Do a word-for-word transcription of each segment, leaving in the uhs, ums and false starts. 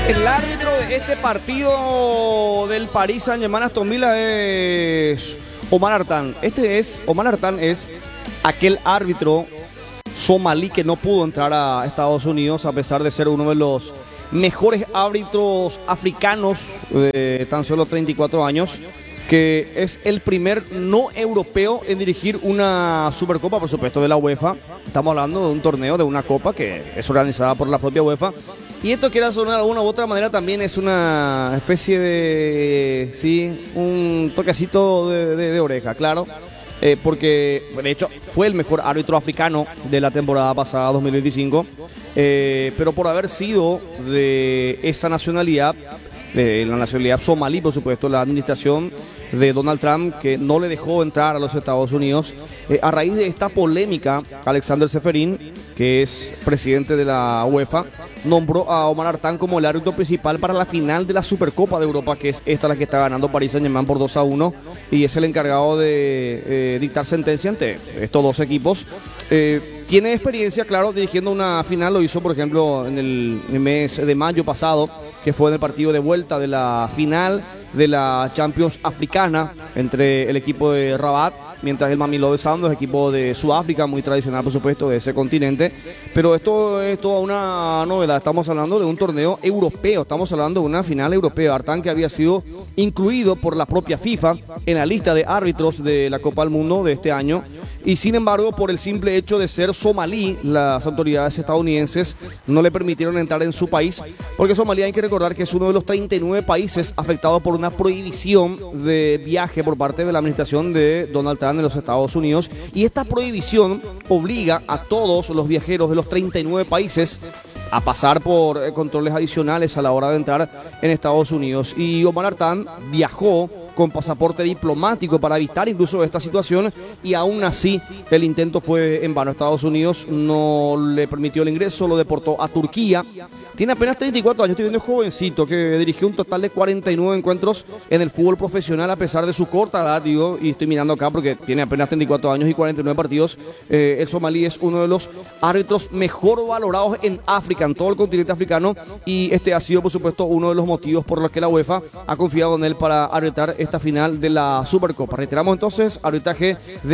El árbitro de este partido del Paris Saint-Germain Aston Villa es Omar Artan. Este es, Omar Artan es aquel árbitro somalí que no pudo entrar a Estados Unidos a pesar de ser uno de los mejores árbitros africanos de tan solo treinta y cuatro años, que es el primer no europeo en dirigir una Supercopa, por supuesto, de la UEFA. Estamos hablando de un torneo, de una copa que es organizada por la propia UEFA. Y esto, quiera sonar de alguna u otra manera, también es una especie de, sí, un toquecito de, de, de oreja, claro. Eh, porque, de hecho, fue el mejor árbitro africano de la temporada pasada, dos mil veinticinco. Eh, pero por haber sido de esa nacionalidad, de la nacionalidad somalí, por supuesto, la administración de Donald Trump, que no le dejó entrar a los Estados Unidos. Eh, a raíz de esta polémica, Alexander Ceferin, que es presidente de la UEFA, nombró a Omar Artan como el árbitro principal para la final de la Supercopa de Europa, que es esta la que está ganando Paris Saint-Germain por dos a uno, y es el encargado de eh, dictar sentencia ante estos dos equipos. Eh, tiene experiencia, claro, dirigiendo una final. Lo hizo, por ejemplo, en el mes de mayo pasado, que fue en el partido de vuelta de la final de la Champions Africana entre el equipo de Rabat, mientras el Mamelodi Sundowns, equipo de Sudáfrica, muy tradicional, por supuesto, de ese continente. Pero esto es toda una novedad. Estamos hablando de un torneo europeo, estamos hablando de una final europea. Artan, que había sido incluido por la propia FIFA en la lista de árbitros de la Copa del Mundo de este año, y sin embargo, por el simple hecho de ser somalí, las autoridades estadounidenses no le permitieron entrar en su país, porque Somalia, hay que recordar que es uno de los treinta y nueve países afectados por una prohibición de viaje por parte de la administración de Donald Trump en los Estados Unidos, y esta prohibición obliga a todos los viajeros de los treinta y nueve países a pasar por eh, controles adicionales a la hora de entrar en Estados Unidos. Y Omar Artan viajó con pasaporte diplomático para evitar incluso esta situación, y aún así el intento fue en vano. Estados Unidos no le permitió el ingreso, lo deportó a Turquía. Tiene apenas treinta y cuatro años, estoy viendo jovencito, que dirigió un total de cuarenta y nueve encuentros en el fútbol profesional a pesar de su corta edad, digo, y estoy mirando acá porque tiene apenas treinta y cuatro años y cuarenta y nueve partidos. Eh, el somalí es uno de los árbitros mejor valorados en África, en todo el continente africano, y este ha sido, por supuesto, uno de los motivos por los que la UEFA ha confiado en él para arbitrar esta final de la Supercopa. Reiteramos entonces, arbitraje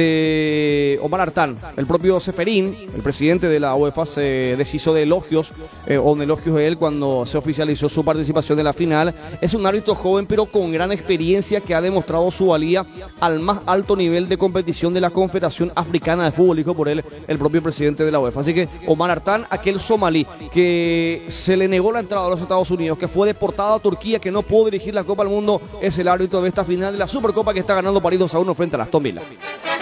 de Omar Artan. El propio Ceferin, el presidente de la UEFA, se deshizo de elogios, eh, o de elogios de él cuando se oficializó su participación en la final. Es un árbitro joven pero con gran experiencia, que ha demostrado su valía al más alto nivel de competición de la Confederación Africana de Fútbol, dijo por él el propio presidente de la UEFA. Así que Omar Artan, aquel somalí que se le negó la entrada a los Estados Unidos, que fue deportado a Turquía, que no pudo dirigir la Copa del Mundo, es el árbitro de esta final de la Supercopa que está ganando París dos a uno frente a la Aston Villa.